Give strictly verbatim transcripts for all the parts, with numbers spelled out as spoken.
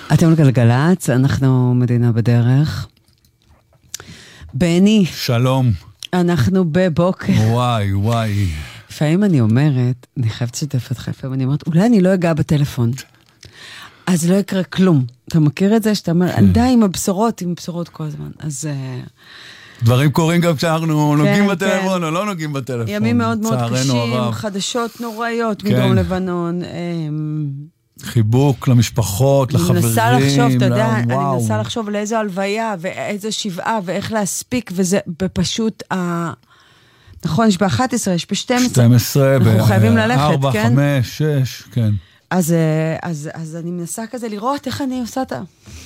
אתם גלגלץ, אנחנו מדינה בדרך. בני. שלום. אנחנו בבוקר. וואי, וואי. לפעמים אני אומרת, אני חייבת לשתף אותך, לפעמים אני אומרת, אולי אני לא אגע בטלפון. אז לא יקרה כלום. אתה מכיר את זה? שאתה אומר, די עם הבשורות, עם הבשורות כל הזמן. אז... דברים קורים גם כשאנחנו נוגעים בטלפון או לא נוגעים בטלפון. ימים מאוד מאוד קשים, חדשות נוראיות מדרום לבנון. חיבוק למשפחות, לחברים. אני מנסה לחשוב, אתה יודע, אני מנסה לחשוב על איזו הלוויה ואיזו שבעה ואיך להספיק, וזה בפשוט, נכון, יש ב-אחת עשרה, יש ב-שתים עשרה. שתים עשרה, אנחנו חייבים ללכת, ארבע, כן? חמש, שש, כן. אז, אז, אז אני מנסה כזה לראות איך אני עושה את ה...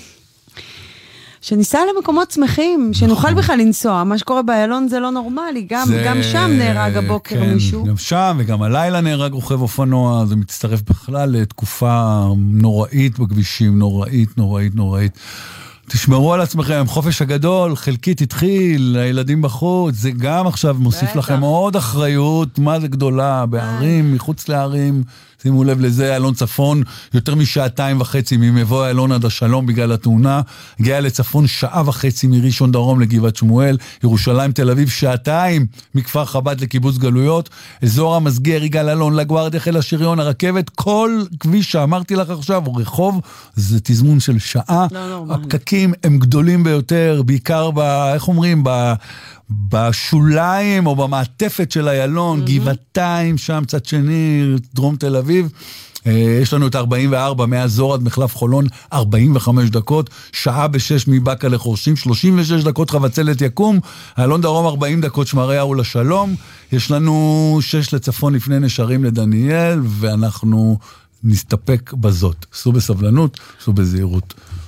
שניסע למקומות שמחים, שנוכל בכלל לנסוע. מה שקורה באיילון זה לא נורמלי, גם, זה... גם שם נהרג הבוקר כן, מישהו. גם שם וגם הלילה נהרג רוכב אופנוע, זה מצטרף בכלל לתקופה נוראית בכבישים, נוראית, נוראית, נוראית. תשמרו על עצמכם, חופש הגדול, חלקית התחיל, הילדים בחוץ, זה גם עכשיו מוסיף בטח. לכם עוד אחריות, מה זה גדולה, בערים, מחוץ לערים, שימו לב לזה, אלון צפון, יותר משעתיים וחצי ממבוא אלון עד השלום בגלל התאונה, הגיע לצפון שעה וחצי מראשון דרום לגבעת שמואל, ירושלים תל אביב שעתיים מכפר חב"ד לקיבוץ גלויות, אזור המסגר, יגאל אלון, לגוארדיה, חיל השריון, הרכבת, כל כביש שאמרתי לך עכשיו, או רחוב, זה תזמון של שעה, לא הפקקים הם גדולים ביותר, בעיקר ב, איך אומרים, ב... בשוליים או במעטפת של איילון, mm-hmm. גבעתיים, שם צד שני, דרום תל אביב, יש לנו את ארבעים וארבע, מהאזור עד מחלף חולון, ארבעים וחמש דקות, שעה בשש מבקה לחורשים, שלושים ושש דקות חבצלת יקום, איילון דרום ארבעים דקות שמריה ולשלום, יש לנו שש לצפון לפני נשרים לדניאל, ואנחנו נסתפק בזאת. סעו בסבלנות, סעו בזהירות.